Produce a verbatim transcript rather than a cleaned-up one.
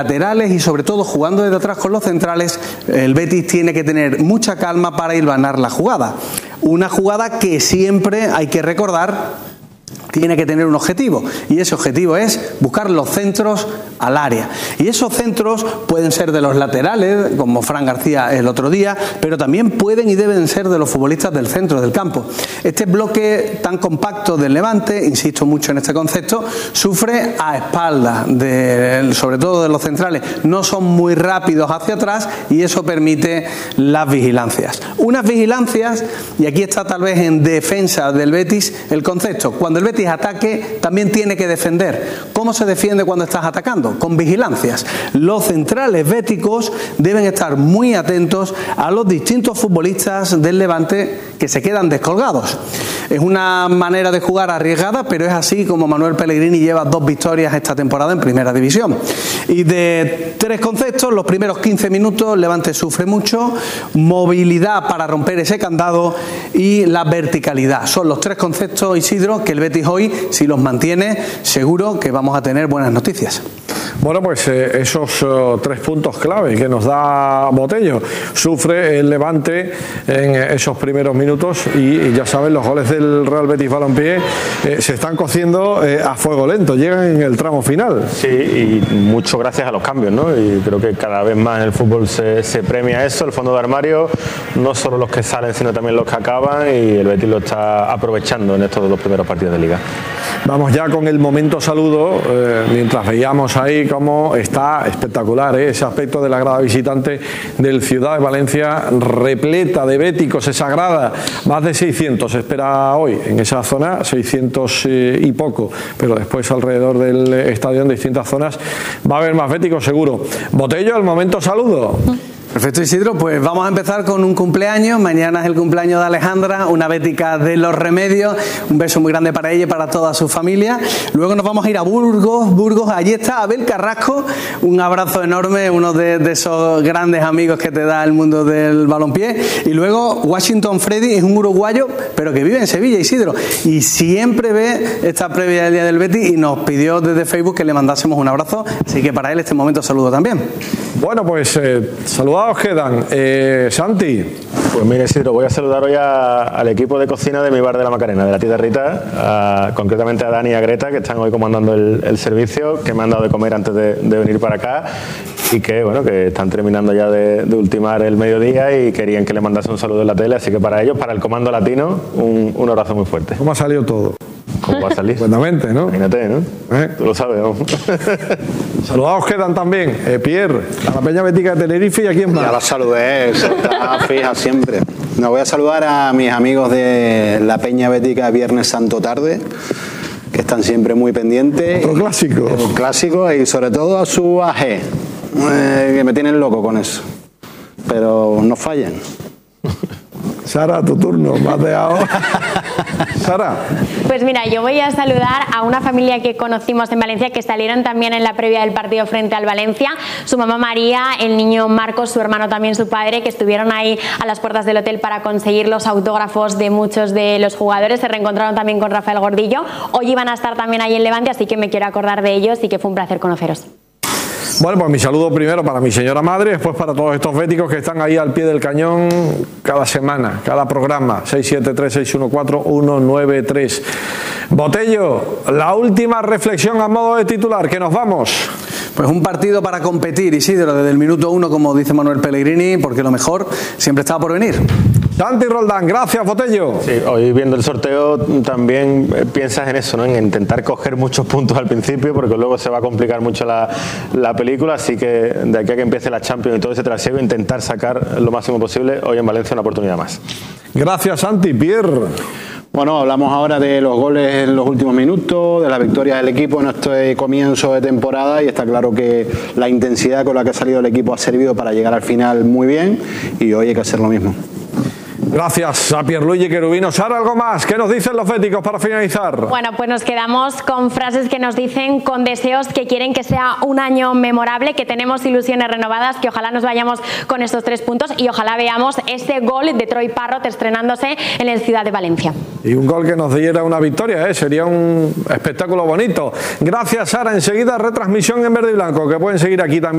laterales y sobre todo jugando desde atrás con los centrales, el Betis tiene que tener mucha calma para hilvanar la jugada. Una jugada que siempre hay que recordar tiene que tener un objetivo, y ese objetivo es buscar los centros al área. Y esos centros pueden ser de los laterales, como Fran García el otro día, pero también pueden y deben ser de los futbolistas del centro del campo. Este bloque tan compacto del Levante, insisto mucho en este concepto, sufre a espaldas, de, sobre todo de los centrales. No son muy rápidos hacia atrás y eso permite las vigilancias. Unas vigilancias, y aquí está tal vez en defensa del Betis el concepto. Cuando el Betis ataque, también tiene que defender. ¿Cómo se defiende cuando estás atacando? Con vigilancias. Los centrales béticos deben estar muy atentos a los distintos futbolistas del Levante que se quedan descolgados. Es una manera de jugar arriesgada, pero es así como Manuel Pellegrini lleva dos victorias esta temporada en Primera División. Y de tres conceptos, los primeros quince minutos, Levante sufre mucho, movilidad para romper ese candado y la verticalidad. Son los tres conceptos, Isidro, que el Betis hoy, si los mantiene, seguro que vamos a tener buenas noticias. Bueno, pues eh, esos uh, tres puntos clave que nos da Botello. Sufre el Levante en esos primeros minutos y, y ya saben, los goles del Real Betis Balompié eh, se están cociendo eh, a fuego lento, llegan en el tramo final. Sí, y mucho gracias a los cambios, ¿no? Y creo que cada vez más en el fútbol se, se premia eso, el fondo de armario, no solo los que salen, sino también los que acaban, y el Betis lo está aprovechando en estos dos primeros partidos de Liga. Vamos ya con el momento saludo, eh, mientras veíamos ahí cómo está espectacular ¿eh? ese aspecto de la grada visitante del Ciudad de Valencia, repleta de béticos, esa grada, más de seiscientos se espera hoy en esa zona, seiscientos eh, y poco, pero después alrededor del estadio en distintas zonas va a haber más béticos seguro. Botello, el momento saludo. Perfecto, Isidro, pues vamos a empezar con un cumpleaños. Mañana es el cumpleaños de Alejandra, una bética de Los Remedios. Un beso muy grande para ella y para toda su familia. Luego nos vamos a ir a Burgos, Burgos, allí está Abel Carrasco, un abrazo enorme, uno de, de esos grandes amigos que te da el mundo del balompié. Y luego Washington Freddy es un uruguayo, pero que vive en Sevilla, Isidro, y siempre ve esta previa del Día del Betis y nos pidió desde Facebook que le mandásemos un abrazo, así que para él este momento saludo también. Bueno, pues eh, saludados quedan. Eh, Santi. Pues mire, Isidro, voy a saludar hoy a, al equipo de cocina de mi bar de la Macarena, de la tía Rita, a, concretamente a Dani y a Greta, que están hoy comandando el, el servicio, que me han dado de comer antes de, de venir para acá y que, bueno, que están terminando ya de, de ultimar el mediodía y querían que le mandase un saludo en la tele, así que para ellos, para el comando latino, un, un abrazo muy fuerte. ¿Cómo ha salido todo? ¿Cómo va a salir? Buenamente, ¿no? Imagínate, ¿no? ¿Eh? Tú lo sabes, ¿no? Saludados quedan también, eh, Pierre, a la Peña Bética de Tenerife y a quién más. Ya la saludé, está fija siempre. Me voy a saludar a mis amigos de la Peña Bética Viernes Santo Tarde, que están siempre muy pendientes. Otro clásico. Un clásico, y sobre todo a su A G, eh, que me tienen loco con eso. Pero no fallen. Sara, tu turno, más de ahora. Sara. Pues mira, yo voy a saludar a una familia que conocimos en Valencia, que salieron también en la previa del partido frente al Valencia. Su mamá María, el niño Marcos, su hermano también, su padre, que estuvieron ahí a las puertas del hotel para conseguir los autógrafos de muchos de los jugadores. Se reencontraron también con Rafael Gordillo. Hoy iban a estar también ahí en Levante, así que me quiero acordar de ellos y que fue un placer conoceros. Bueno, pues mi saludo primero para mi señora madre, después para todos estos béticos que están ahí al pie del cañón cada semana, cada programa. Seis siete tres, seis uno cuatro, uno nueve tres. Botello, la última reflexión a modo de titular, que nos vamos. Pues un partido para competir, Isidro, desde el minuto uno, como dice Manuel Pellegrini, porque lo mejor siempre estaba por venir. Santi Roldán, gracias, Botello. Sí, hoy viendo el sorteo también piensas en eso, ¿no? En intentar coger muchos puntos al principio, porque luego se va a complicar mucho la, la película, así que de aquí a que empiece la Champions y todo ese trasiego, intentar sacar lo máximo posible. Hoy en Valencia una oportunidad más. Gracias, Santi. Pierre. Bueno, hablamos ahora de los goles en los últimos minutos, de la victoria del equipo en este comienzo de temporada, y está claro que la intensidad con la que ha salido el equipo ha servido para llegar al final muy bien, y hoy hay que hacer lo mismo. Gracias a Pierluigi Cherubino. Sara, ¿algo más? ¿Qué nos dicen los béticos para finalizar? Bueno, pues nos quedamos con frases que nos dicen, con deseos que quieren que sea un año memorable, que tenemos ilusiones renovadas, que ojalá nos vayamos con estos tres puntos y ojalá veamos ese gol de Troy Parrott estrenándose en el Ciudad de Valencia. Y un gol que nos diera una victoria, ¿eh? Sería un espectáculo bonito. Gracias, Sara. Enseguida retransmisión en verde y blanco, que pueden seguir aquí también.